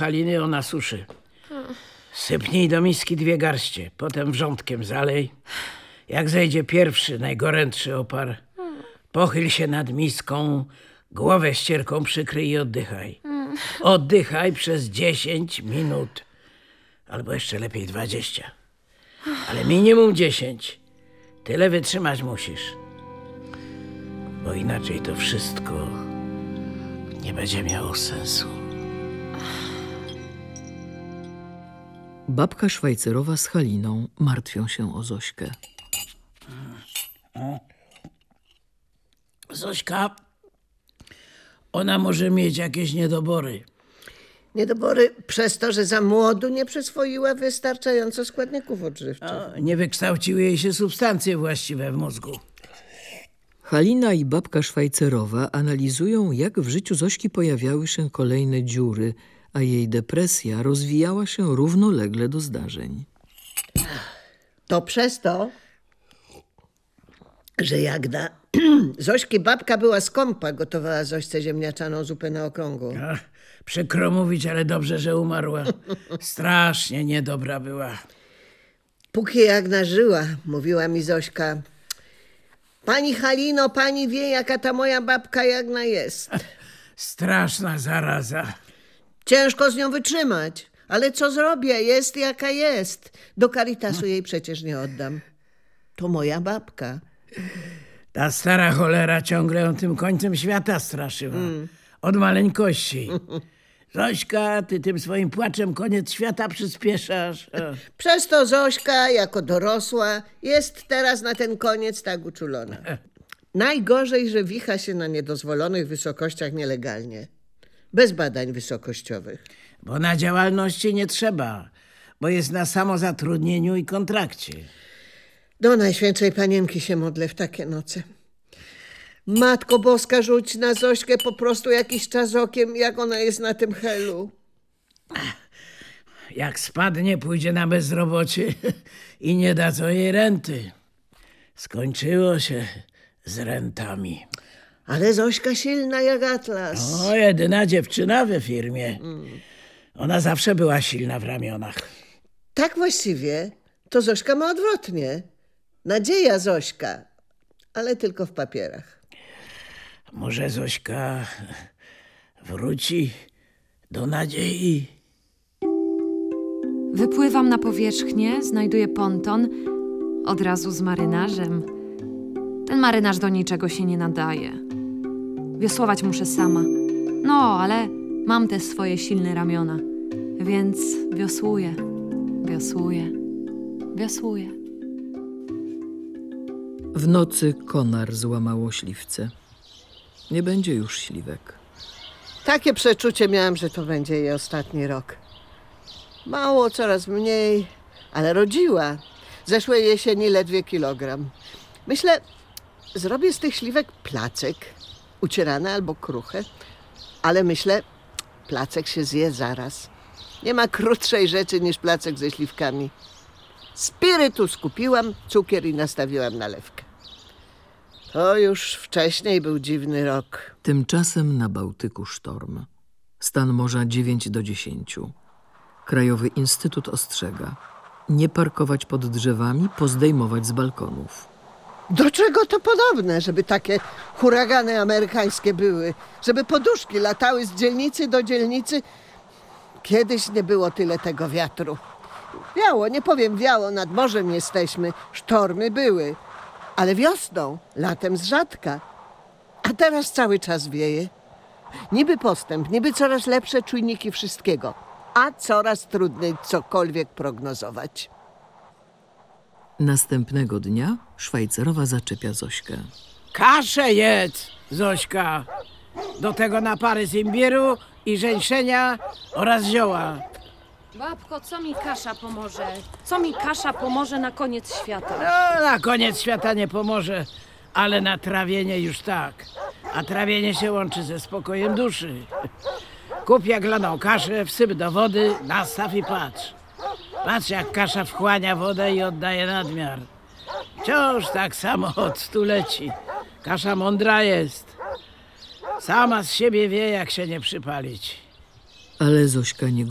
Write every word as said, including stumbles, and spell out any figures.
Haliny, ona suszy. Sypnij do miski dwie garście, potem wrzątkiem zalej. Jak zejdzie pierwszy, najgorętszy opar, pochyl się nad miską, głowę ścierką przykryj i oddychaj. Oddychaj przez dziesięć minut, albo jeszcze lepiej dwadzieścia. Ale minimum dziesięć. Tyle wytrzymać musisz. Bo inaczej to wszystko nie będzie miało sensu. Babka Szwajcerowa z Haliną martwią się o Zośkę. Zośka, ona może mieć jakieś niedobory. Niedobory przez to, że za młodu nie przyswoiła wystarczająco składników odżywczych. No, nie wykształciły jej się substancje właściwe w mózgu. Halina i babka Szwajcerowa analizują, jak w życiu Zośki pojawiały się kolejne dziury, a jej depresja rozwijała się równolegle do zdarzeń. To przez to, że jak da Zośki babka była skąpa, gotowała Zośce ziemniaczaną zupę na okrągło. Ach, przykro mówić, ale dobrze, że umarła. Strasznie niedobra była. Póki Jagna żyła, mówiła mi Zośka: pani Halino, pani wie, jaka ta moja babka Jagna jest. Straszna zaraza. Ciężko z nią wytrzymać, ale co zrobię? Jest jaka jest. Do Caritasu jej przecież nie oddam. To moja babka. Ta stara cholera ciągle ją tym końcem świata straszyła. Od maleńkości. Zośka, ty tym swoim płaczem koniec świata przyspieszasz. Przez to Zośka, jako dorosła, jest teraz na ten koniec tak uczulona. Najgorzej, że wicha się na niedozwolonych wysokościach nielegalnie. Bez badań wysokościowych. Bo na działalności nie trzeba, bo jest na samozatrudnieniu i kontrakcie. Do Najświętszej Panienki się modlę w takie noce. Matko Boska, rzuć na Zośkę po prostu jakiś czas okiem, jak ona jest na tym helu. Jak spadnie, pójdzie na bezrobocie i nie dadzą jej renty. Skończyło się z rentami. Ale Zośka silna jak atlas. O, jedyna dziewczyna we firmie. Ona zawsze była silna w ramionach. Tak właściwie to Zośka ma odwrotnie. Nadzieja Zośka, ale tylko w papierach. Może Zośka wróci do nadziei. Wypływam na powierzchnię, znajduję ponton, od razu z marynarzem. Ten marynarz do niczego się nie nadaje. Wiosłować muszę sama. No, ale mam te swoje silne ramiona, więc wiosłuję, wiosłuję, wiosłuję. W nocy konar złamało śliwce. Nie będzie już śliwek. Takie przeczucie miałam, że to będzie jej ostatni rok. Mało, coraz mniej, ale rodziła. Zeszłej jesieni ledwie kilogram. Myślę, zrobię z tych śliwek placek, ucierane albo kruche, ale myślę, placek się zje zaraz. Nie ma krótszej rzeczy niż placek ze śliwkami. Spirytus kupiłam, cukier i nastawiłam nalewkę. To już wcześniej był dziwny rok. Tymczasem na Bałtyku sztorm. Stan morza dziewięć do dziesięciu. Krajowy Instytut ostrzega: nie parkować pod drzewami, pozdejmować z balkonów. Do czego to podobne, żeby takie huragany amerykańskie były? Żeby poduszki latały z dzielnicy do dzielnicy? Kiedyś nie było tyle tego wiatru. Wiało, nie powiem wiało, nad morzem jesteśmy, sztormy były. Ale wiosną, latem z rzadka. A teraz cały czas wieje. Niby postęp, niby coraz lepsze czujniki wszystkiego, a coraz trudniej cokolwiek prognozować. Następnego dnia Szwajcerowa zaczepia Zośkę. Kaszę jedz, Zośka. Do tego napary z imbiru i żeńszenia oraz zioła. Babko, co mi kasza pomoże? Co mi kasza pomoże na koniec świata? No, na koniec świata nie pomoże, ale na trawienie już tak. A trawienie się łączy ze spokojem duszy. Kup jaglaną kaszę, wsyp do wody, nastaw i patrz. Patrz, jak kasza wchłania wodę i oddaje nadmiar. Wciąż tak samo od stuleci. Kasza mądra jest. Sama z siebie wie, jak się nie przypalić. Ale Zośka nie